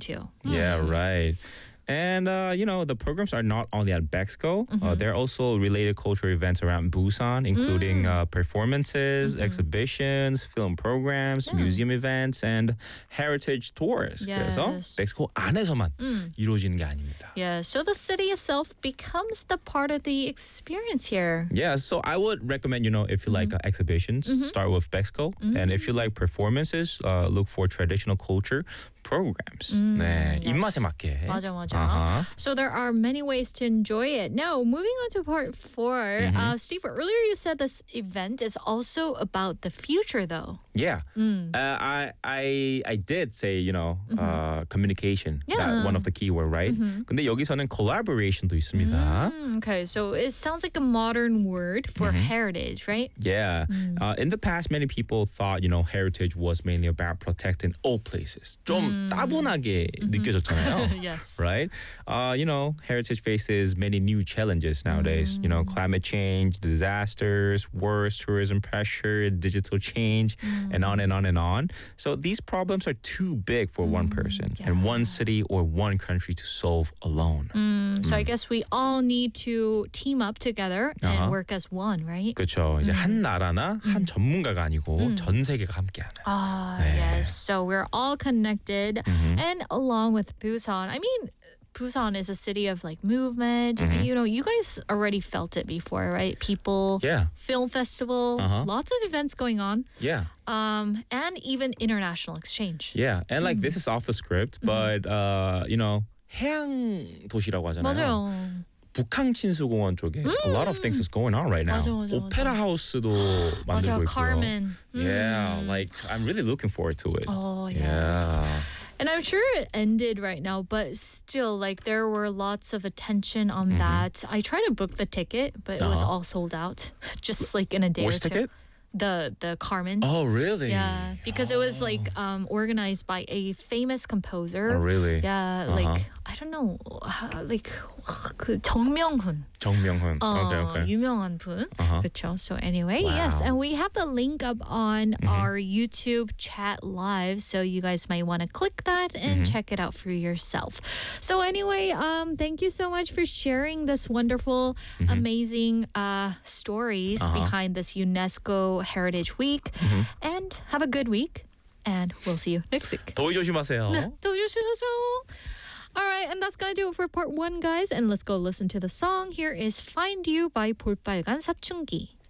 to. Yeah, right. And, the programs are not only at Bexco. There are also related cultural events around Busan, including performances, exhibitions, film programs, museum events, and heritage tours. 그래서 Yes. 멕시코 안에서만 이루어지는 게 아닙니다. Yeah, so the city itself becomes the part of the experience here. Yeah, so I would recommend, if you like exhibitions, start with Bexco. And if you like performances, look for traditional culture programs. 네, yes. 입맛에 맞게. 맞아. Uh-huh. So there are many ways to enjoy it. Now, moving on to part 4. Steve, earlier you said this event is also about the future, though. Yeah. I did say, communication. Yeah. That one of the keyword, right? 근데 여기서는 collaboration도 있습니다. Okay, so it sounds like a modern word for heritage, right? Yeah. In the past, many people thought, heritage was mainly about protecting old places. 좀 따분하게 느껴졌잖아요. Yes. Right? Heritage faces many new challenges nowadays. Climate change, disasters, wars, tourism pressure, digital change, and on and on and on. So these problems are too big for one person and one city or one country to solve alone. So I guess we all need to team up together and work as one, right? 그렇죠. 이제 한 나라나 한 전문가가 아니고 전 세계가 함께하는. 네. Yes. So we're all connected. And along with Busan, I mean, Busan is a city of like movement. You guys already felt it before, right? People, film festival, lots of events going on. Yeah. And even international exchange. Yeah. And like this is off the script, but 해양 도시라고 하잖아요. 맞아요. 북한 친수공원 쪽에 a lot of things is going on right now. 맞아. 오페라 하우스도 만들고 있고요. Carmen. Yeah, like I'm really looking forward to it. Oh, yes. Yeah. And I'm sure it ended right now, but still, like, there were lots of attention on that. I tried to book the ticket, but it was all sold out, just like in a day Which or two. ticket? The Carmen. Oh, really? Yeah, because it was like organized by a famous composer. Oh, really? Yeah, like I don't know, like 그 정명훈. 정명훈. Okay. 유명한 분. 그렇죠. So anyway, yes, and we have the link up on our YouTube chat live, so you guys might want to click that and check it out for yourself. So anyway, thank you so much for sharing this wonderful, amazing stories behind this UNESCO Heritage Week, and have a good week, and we'll see you next week. 더위 조심하세요. 네, 더위 조심하세요. All right, and that's gonna do it for part 1, guys. And let's go listen to the song. Here is Find You by 볼빨간 사춘기.